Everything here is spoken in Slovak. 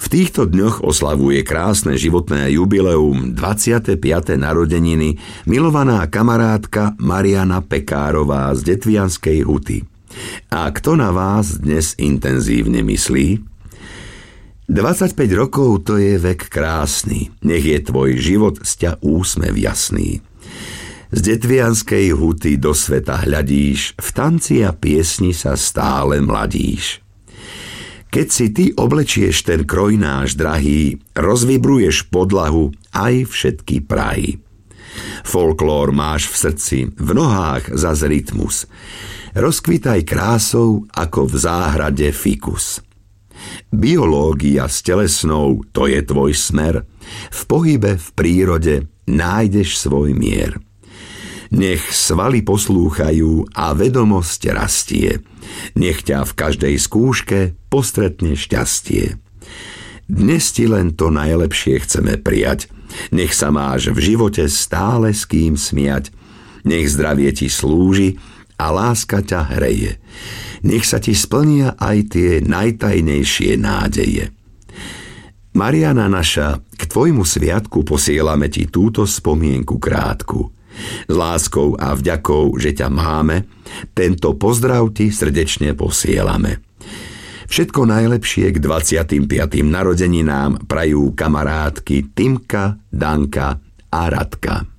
V týchto dňoch oslavuje krásne životné jubileum 25. narodeniny milovaná kamarátka Mariana Pekárová z Detvianskej Huty. A kto na vás dnes intenzívne myslí? 25 rokov to je vek krásny, nech je tvoj život sťa úsmev jasný. Z Detvianskej Huty do sveta hľadíš, v tanci a piesni sa stále mladíš. Keď si ty oblečieš ten kroj náš drahý, rozvibruješ podlahu aj všetky prahy. Folklór máš v srdci, v nohách zas rytmus. Rozkvitaj krásou ako v záhrade fikus. Biológia s telesnou, to je tvoj smer. V pohybe, v prírode nájdeš svoj mier. Nech svaly poslúchajú a vedomosť rastie. Nech ťa v každej skúške postretne šťastie. Dnes ti len to najlepšie chceme prijať. Nech sa máš v živote stále s kým smiať. Nech zdravie ti slúži a láska ťa hreje. Nech sa ti splnia aj tie najtajnejšie nádeje. Mariana naša, k tvojmu sviatku posielame ti túto spomienku krátku. S láskou a vďakou, že ťa máme, tento pozdrav ti srdečne posielame. Všetko najlepšie k 25. narodeninám prajú kamarátky Timka, Danka a Radka.